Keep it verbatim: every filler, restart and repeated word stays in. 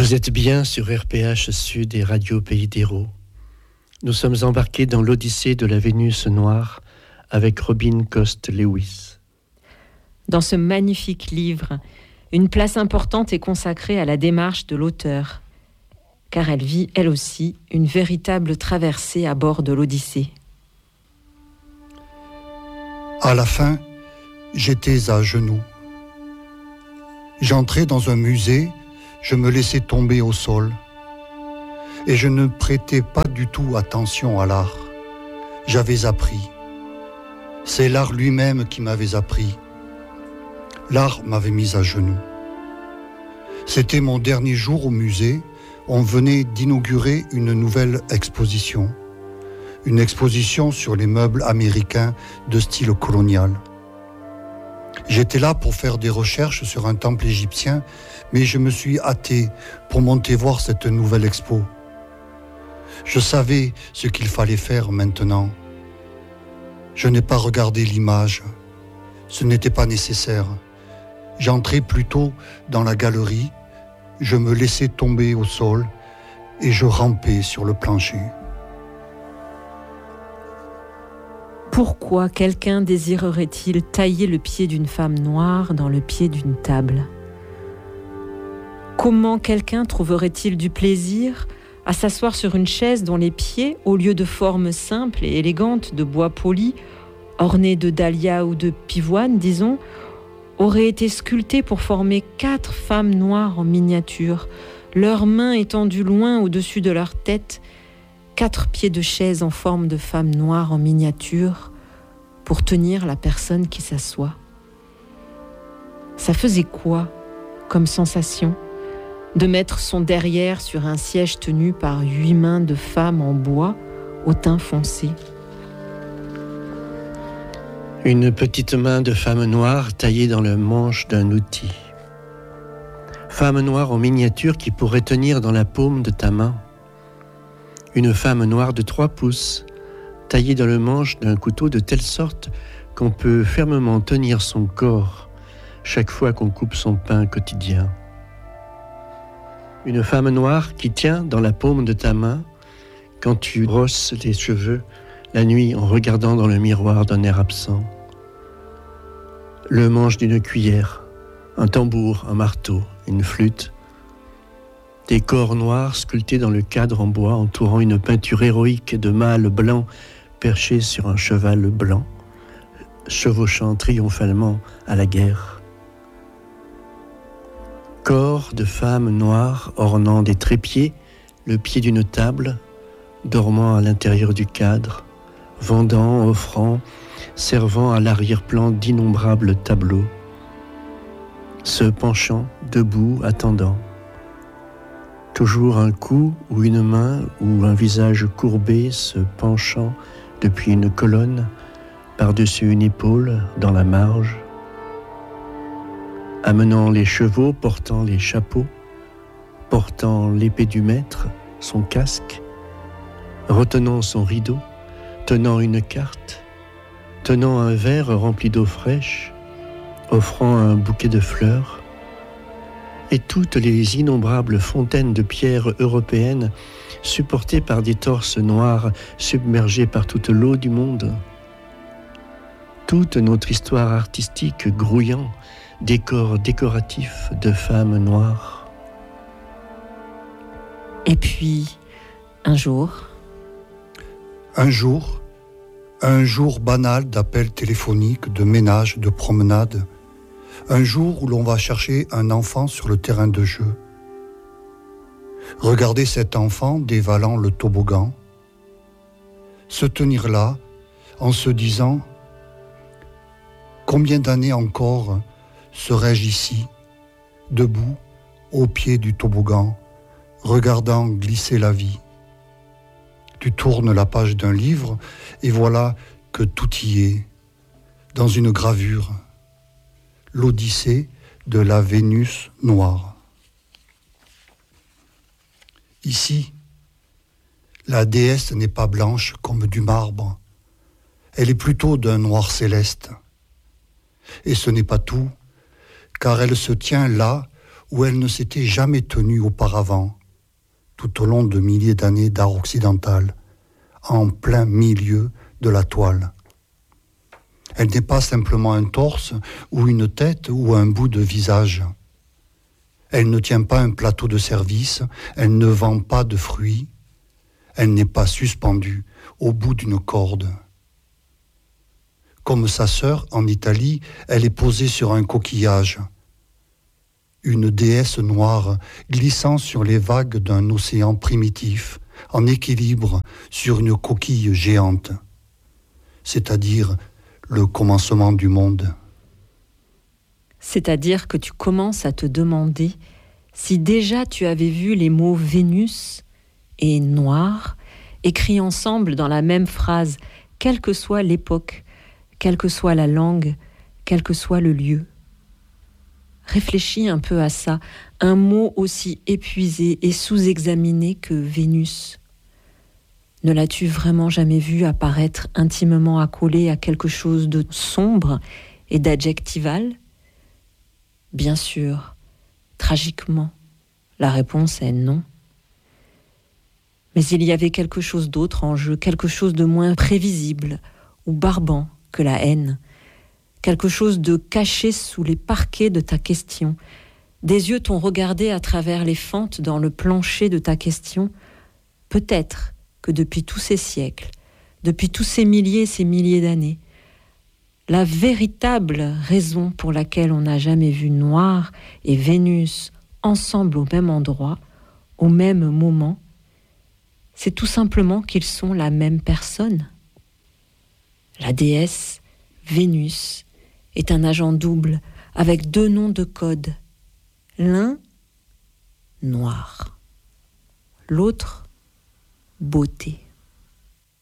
Vous êtes bien sur R P H Sud et Radio Pays d'Hérault. Nous sommes embarqués dans l'Odyssée de la Vénus noire avec Robin Coste-Lewis. Dans ce magnifique livre, une place importante est consacrée à la démarche de l'auteur, car elle vit, elle aussi, une véritable traversée à bord de l'Odyssée. À la fin, j'étais à genoux. J'entrais dans un musée, je me laissais tomber au sol. Et je ne prêtais pas du tout attention à l'art. J'avais appris. C'est l'art lui-même qui m'avait appris. L'art m'avait mis à genoux. C'était mon dernier jour au musée. On venait d'inaugurer une nouvelle exposition. Une exposition sur les meubles américains de style colonial. J'étais là pour faire des recherches sur un temple égyptien, mais je me suis hâté pour monter voir cette nouvelle expo. Je savais ce qu'il fallait faire maintenant. Je n'ai pas regardé l'image. Ce n'était pas nécessaire. J'entrais plutôt dans la galerie, je me laissais tomber au sol et je rampais sur le plancher. Pourquoi quelqu'un désirerait-il tailler le pied d'une femme noire dans le pied d'une table ? Comment quelqu'un trouverait-il du plaisir à s'asseoir sur une chaise dont les pieds, au lieu de formes simples et élégantes de bois poli, ornées de dahlias ou de pivoine, disons, auraient été sculptés pour former quatre femmes noires en miniature, leurs mains étendues loin au-dessus de leur tête, quatre pieds de chaise en forme de femmes noires en miniature pour tenir la personne qui s'assoit. Ça faisait quoi comme sensation de mettre son derrière sur un siège tenu par huit mains de femmes en bois au teint foncé? Une petite main de femme noire taillée dans le manche d'un outil. Femme noire en miniature qui pourrait tenir dans la paume de ta main. Une femme noire de trois pouces, taillée dans le manche d'un couteau de telle sorte qu'on peut fermement tenir son corps chaque fois qu'on coupe son pain quotidien. Une femme noire qui tient dans la paume de ta main quand tu brosses les cheveux la nuit en regardant dans le miroir d'un air absent. Le manche d'une cuillère, un tambour, un marteau, une flûte. Des corps noirs sculptés dans le cadre en bois entourant une peinture héroïque de mâles blancs perchés sur un cheval blanc, chevauchant triomphalement à la guerre. Corps de femmes noires ornant des trépieds, le pied d'une table, dormant à l'intérieur du cadre, vendant, offrant, servant à l'arrière-plan d'innombrables tableaux, se penchant, debout, attendant. Toujours un cou ou une main ou un visage courbé se penchant depuis une colonne, par-dessus une épaule, dans la marge, amenant les chevaux, portant les chapeaux, portant l'épée du maître, son casque, retenant son rideau, tenant une carte, tenant un verre rempli d'eau fraîche, offrant un bouquet de fleurs, et toutes les innombrables fontaines de pierre européennes supportées par des torses noirs submergés par toute l'eau du monde. Toute notre histoire artistique grouillant, décor décoratif de femmes noires. Et puis, un jour... Un jour, un jour banal d'appels téléphoniques, de ménage, de promenade. Un jour où l'on va chercher un enfant sur le terrain de jeu. Regarder cet enfant dévalant le toboggan. Se tenir là, en se disant « Combien d'années encore serais-je ici, debout, au pied du toboggan, regardant glisser la vie ?» Tu tournes la page d'un livre et voilà que tout y est, dans une gravure. L'Odyssée de la Vénus noire. Ici, la déesse n'est pas blanche comme du marbre. Elle est plutôt d'un noir céleste. Et ce n'est pas tout, car elle se tient là où elle ne s'était jamais tenue auparavant, tout au long de milliers d'années d'art occidental, en plein milieu de la toile. Elle n'est pas simplement un torse ou une tête ou un bout de visage. Elle ne tient pas un plateau de service, elle ne vend pas de fruits, elle n'est pas suspendue au bout d'une corde. Comme sa sœur, en Italie, elle est posée sur un coquillage. Une déesse noire glissant sur les vagues d'un océan primitif, en équilibre sur une coquille géante, c'est-à-dire le commencement du monde. C'est-à-dire que tu commences à te demander si déjà tu avais vu les mots Vénus et noir écrits ensemble dans la même phrase, quelle que soit l'époque, quelle que soit la langue, quel que soit le lieu. Réfléchis un peu à ça, un mot aussi épuisé et sous-examiné que Vénus. Ne l'as-tu vraiment jamais vu apparaître intimement accolé à quelque chose de sombre et d'adjectival ? Bien sûr, tragiquement, la réponse est non. Mais il y avait quelque chose d'autre en jeu, quelque chose de moins prévisible ou barbant que la haine, quelque chose de caché sous les parquets de ta question. Des yeux t'ont regardé à travers les fentes dans le plancher de ta question. Peut-être que depuis tous ces siècles, depuis tous ces milliers et ces milliers d'années, la véritable raison pour laquelle on n'a jamais vu Noir et Vénus ensemble au même endroit, au même moment, c'est tout simplement qu'ils sont la même personne. La déesse Vénus est un agent double avec deux noms de code. L'un, noir. L'autre, beauté.